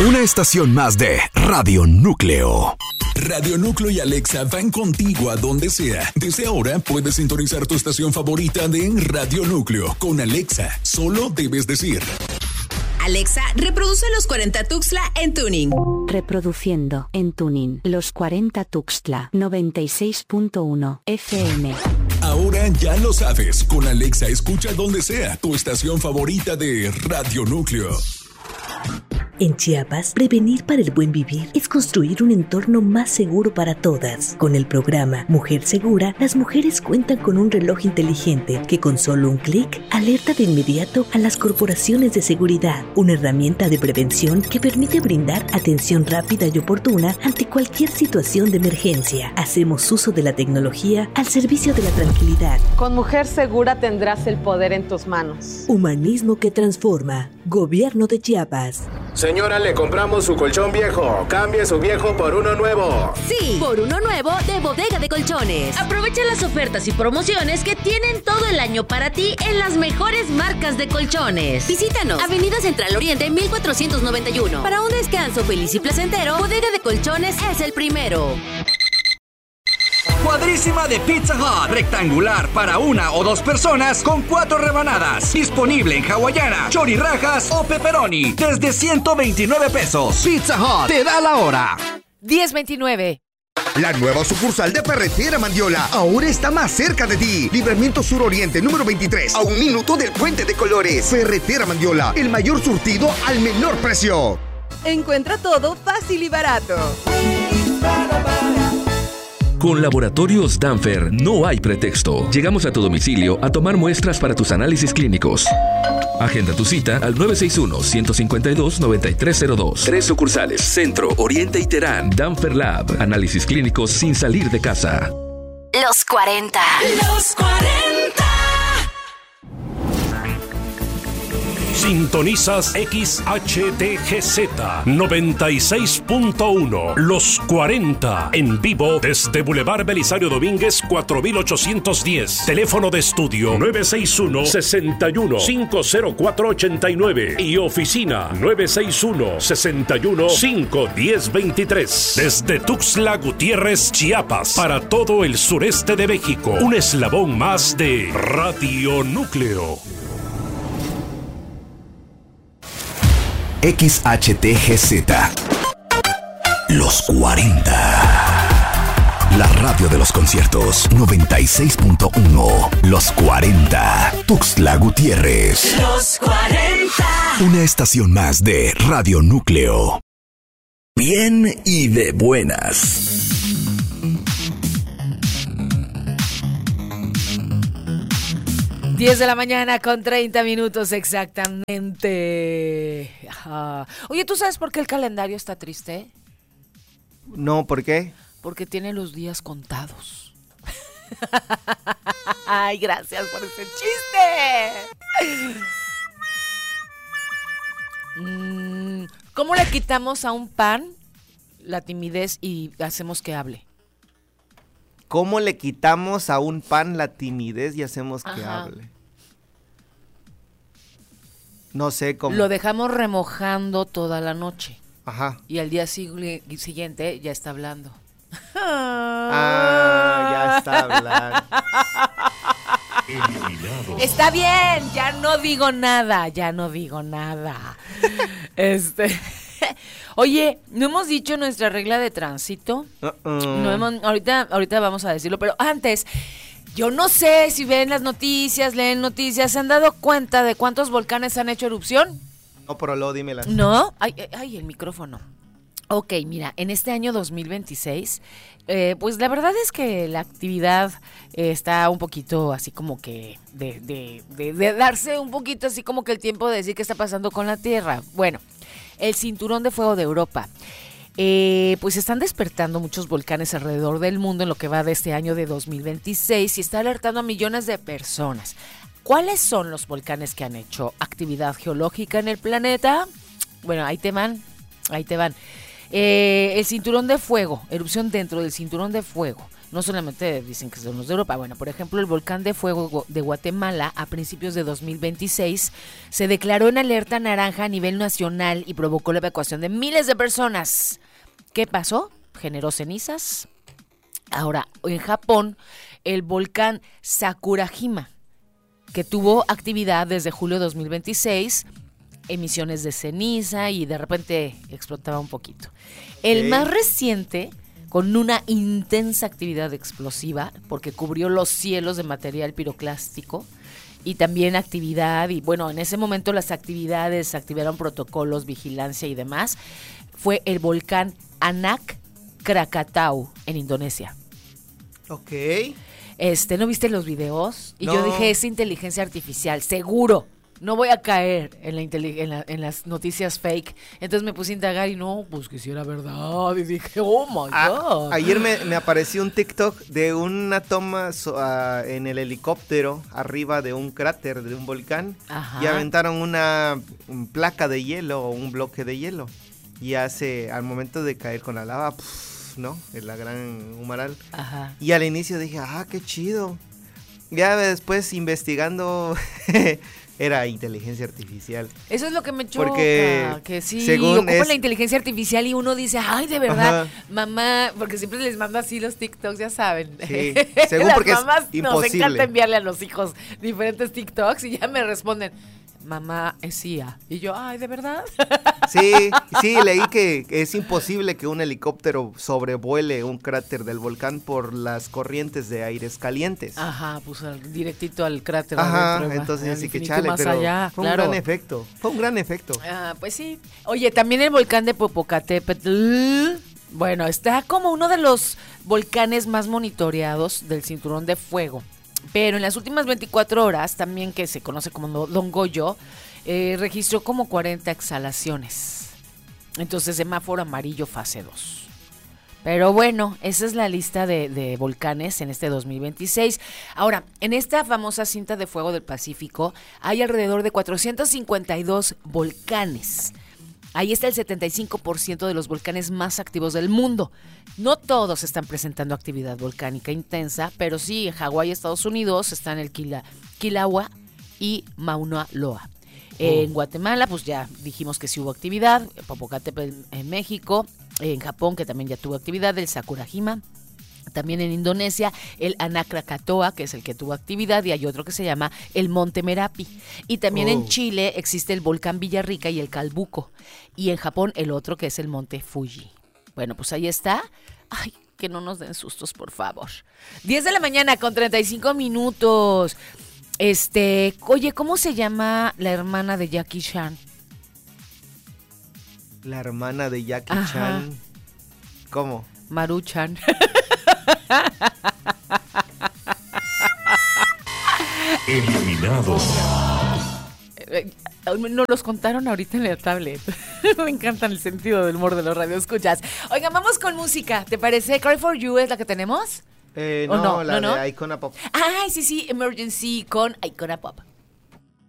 Una estación más de Radio Núcleo. Radio Núcleo y Alexa van contigo a donde sea. Desde ahora puedes sintonizar tu estación favorita de Radio Núcleo con Alexa. Solo debes decir: Alexa, reproduce Los 40 Tuxtla en tuning. Reproduciendo en tuning Los 40 Tuxtla 96.1 FM. Ahora ya lo sabes, con Alexa escucha donde sea tu estación favorita de Radio Núcleo. En Chiapas, prevenir para el buen vivir es construir un entorno más seguro para todas. Con el programa Mujer Segura, las mujeres cuentan con un reloj inteligente que con solo un clic alerta de inmediato a las corporaciones de seguridad. Una herramienta de prevención que permite brindar atención rápida y oportuna ante cualquier situación de emergencia. Hacemos uso de la tecnología al servicio de la tranquilidad. Con Mujer Segura tendrás el poder en tus manos. Humanismo que transforma. Gobierno de Chiapas. Señora, le compramos su colchón viejo. Cambie su viejo por uno nuevo. Sí, por uno nuevo de Bodega de Colchones. Aprovecha las ofertas y promociones que tienen todo el año para ti en las mejores marcas de colchones. Visítanos, Avenida Central Oriente 1491. Para un descanso feliz y placentero, Bodega de Colchones es el primero. Cuadrísima de Pizza Hut, rectangular para una o dos personas con 4 rebanadas. Disponible en hawaiana, chorirrajas o pepperoni desde 129 pesos. Pizza Hut te da la hora. 10:29. La nueva sucursal de Ferretera Mandiola ahora está más cerca de ti. Libramiento Sur Oriente número 23, a 1 minuto del Puente de Colores. Ferretera Mandiola, el mayor surtido al menor precio. Encuentra todo fácil y barato. Con Laboratorios Danfer no hay pretexto. Llegamos a tu domicilio a tomar muestras para tus análisis clínicos. Agenda tu cita al 961-152-9302. 3 sucursales: Centro, Oriente y Terán. Danfer Lab. Análisis clínicos sin salir de casa. Los 40. Los 40. Sintonizas XHTGZ 96.1 Los 40 en vivo desde Boulevard Belisario Domínguez 4810. Teléfono de estudio 961-61-50489 y oficina 961-61-51023. Desde Tuxtla Gutiérrez, Chiapas, para todo el sureste de México. Un eslabón más de Radio Núcleo. XHTGZ Los 40. La radio de los conciertos 96.1. Los 40. Tuxtla Gutiérrez. Los 40. Una estación más de Radio Núcleo. Bien y de buenas. Diez de la mañana con 30 minutos exactamente. Oye, ¿tú sabes por qué el calendario está triste? No, ¿por qué? Porque tiene los días contados. Ay, gracias por ese chiste. ¿Cómo le quitamos a un pan la timidez y hacemos que hable? ¿Cómo le quitamos a un pan la timidez y hacemos que hable? No sé cómo. Lo dejamos remojando toda la noche. Ajá. Y al día siguiente ya está hablando. Ya está hablando. Está bien, ya no digo nada. Oye, ¿no hemos dicho nuestra regla de tránsito? Ahorita vamos a decirlo, pero antes, yo no sé si ven las noticias, leen noticias, ¿se han dado cuenta de cuántos volcanes han hecho erupción? No, pero luego dímelas. ¿No? Ay, el micrófono. Ok, mira, en este año 2026, pues la verdad es que la actividad está un poquito así como que de darse un poquito así como que el tiempo de decir qué está pasando con la Tierra. Bueno, el cinturón de fuego de Europa. Pues están despertando muchos volcanes alrededor del mundo en lo que va de este año de 2026 y está alertando a millones de personas. ¿Cuáles son los volcanes que han hecho actividad geológica en el planeta? Bueno, ahí te van. El cinturón de fuego, erupción dentro del cinturón de fuego No solamente dicen que son los de Europa. Bueno, por ejemplo, el volcán de fuego de Guatemala a principios de 2026 se declaró en alerta naranja a nivel nacional y provocó la evacuación de miles de personas. ¿Qué pasó? Generó cenizas. Ahora, en Japón, el volcán Sakurajima, que tuvo actividad desde julio de 2026, emisiones de ceniza y de repente explotaba un poquito. El más reciente, con una intensa actividad explosiva, porque cubrió los cielos de material piroclástico y también actividad, y bueno, en ese momento las actividades activaron protocolos, vigilancia y demás, fue el volcán Anak Krakatau en Indonesia. Ok. ¿No viste los videos? Y no. Yo dije, es inteligencia artificial, seguro. No voy a caer en las noticias fake. Entonces me puse a indagar y no, pues que si era verdad. Y dije, oh my God. Ayer me apareció un TikTok de una toma en el helicóptero arriba de un cráter de un volcán. Ajá. Y aventaron una placa de hielo o un bloque de hielo. Y al momento de caer con la lava, ¿no? En la gran humaral. Ajá. Y al inicio dije, qué chido. Ya después investigando... Era inteligencia artificial. Eso es lo que me choca, porque que sí, ocupan la inteligencia artificial y uno dice, ay, de verdad, ajá, mamá, porque siempre les mando así los TikToks, ya saben. Sí, según las porque mamás es nos imposible. encanta enviarle a los hijos diferentes TikToks y ya me responden, mamá es IA. Y yo, ay, ¿de verdad? Sí, leí que es imposible que un helicóptero sobrevuele un cráter del volcán por las corrientes de aires calientes. Ajá, pues directito al cráter. Ajá, adentro, entonces así que infinito chale, más pero allá, fue claro. un gran efecto. Pues sí. Oye, también el volcán de Popocatépetl, bueno, está como uno de los volcanes más monitoreados del cinturón de fuego. Pero en las últimas 24 horas, también que se conoce como Don Goyo, registró como 40 exhalaciones. Entonces, semáforo amarillo fase 2. Pero bueno, esa es la lista de volcanes en este 2026. Ahora, en esta famosa cinta de fuego del Pacífico, hay alrededor de 452 volcanes. Ahí está el 75% de los volcanes más activos del mundo. No todos están presentando actividad volcánica intensa, pero sí en Hawái, Estados Unidos, están el Kilauea y Mauna Loa. En Guatemala, pues ya dijimos que sí hubo actividad. Popocatépetl en México, en Japón, que también ya tuvo actividad, el Sakurajima. También en Indonesia, el Anak Krakatoa, que es el que tuvo actividad, y hay otro que se llama el Monte Merapi. Y también en Chile existe el volcán Villarrica y el Calbuco. Y en Japón el otro que es el Monte Fuji. Bueno, pues ahí está. Ay, que no nos den sustos, por favor. 10 de la mañana con 35 minutos. Oye, ¿cómo se llama la hermana de Jackie Chan? La hermana de Jackie Chan. ¿Cómo? Maruchan. Eliminado. Nos los contaron ahorita en la tablet. Me encanta el sentido del humor de los radioescuchas. Oigan, vamos con música. ¿Te parece? Cry for You es la que tenemos. No, la de Icona Pop. Ay, sí, Emergency con Icona Pop.